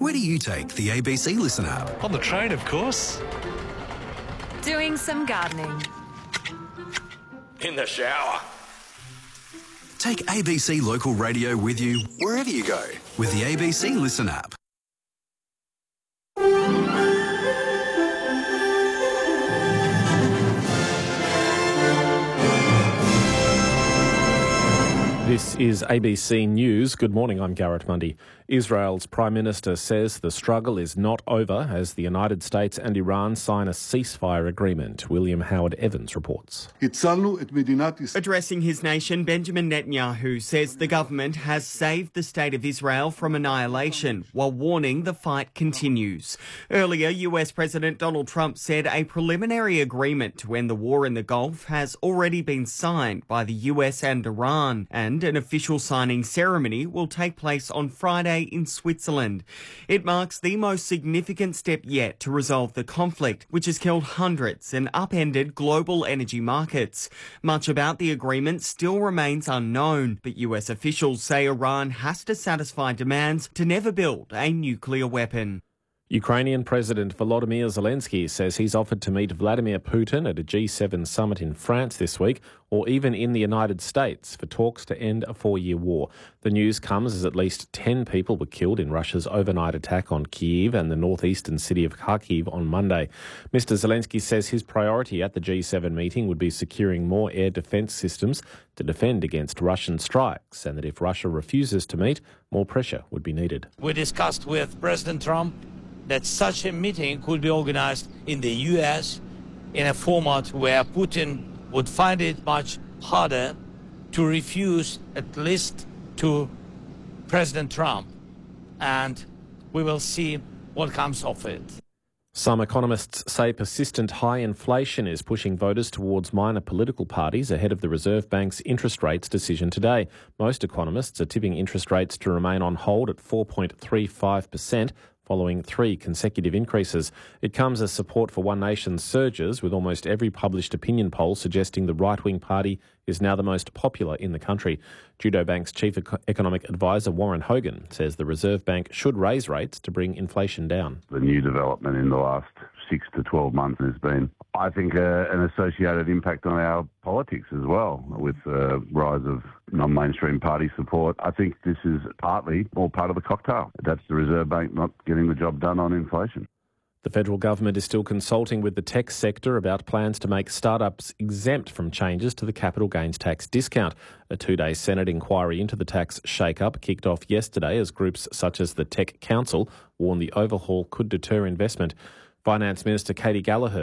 Where do you take the ABC Listen app? On the train, of course. Doing some gardening. In the shower. Take ABC Local Radio with you wherever you go with the ABC Listen app. This is ABC News. Good morning, I'm Garrett Mundy. Israel's Prime Minister says the struggle is not over as the United States and Iran sign a ceasefire agreement. William Howard Evans reports. Addressing his nation, Benjamin Netanyahu says the government has saved the state of Israel from annihilation while warning the fight continues. Earlier, US President Donald Trump said a preliminary agreement to end the war in the Gulf has already been signed by the US and Iran, and an official signing ceremony will take place on Friday in Switzerland. It marks the most significant step yet to resolve the conflict, which has killed hundreds and upended global energy markets. Much about the agreement still remains unknown, but US officials say Iran has to satisfy demands to never build a nuclear weapon. Ukrainian President Volodymyr Zelensky says he's offered to meet Vladimir Putin at a G7 summit in France this week, or even in the United States, for talks to end a 4-year war. The news comes as at least 10 people were killed in Russia's overnight attack on Kyiv and the northeastern city of Kharkiv on Monday. Mr. Zelensky says his priority at the G7 meeting would be securing more air defence systems to defend against Russian strikes, and that if Russia refuses to meet, more pressure would be needed. We discussed with President Trump that such a meeting could be organized in the US in a format where Putin would find it much harder to refuse, at least to President Trump. And we will see what comes of it. Some economists say persistent high inflation is pushing voters towards minor political parties ahead of the Reserve Bank's interest rates decision today. Most economists are tipping interest rates to remain on hold at 4.35%. Following 3 consecutive increases. It comes as support for One Nation surges, with almost every published opinion poll suggesting the right-wing party is now the most popular in the country. Judo Bank's chief economic advisor Warren Hogan says the Reserve Bank should raise rates to bring inflation down. The new development in the last 6 to 12 months has been, I think, an associated impact on our politics as well, with the rise of non-mainstream party support. I think this is partly all part of the cocktail. That's the Reserve Bank not getting the job done on inflation. The federal government is still consulting with the tech sector about plans to make startups exempt from changes to the capital gains tax discount. A 2-day Senate inquiry into the tax shake-up kicked off yesterday as groups such as the Tech Council warn the overhaul could deter investment. Finance Minister Katie Gallagher